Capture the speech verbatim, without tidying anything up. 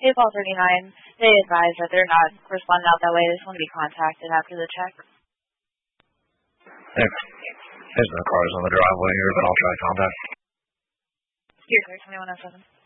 PayPal thirty-nine, they advise that they're not responding out that way. They just want to be contacted after the check. Thanks. There's no cars on the driveway here, but I'll try contact. Here, twenty-one oh seven.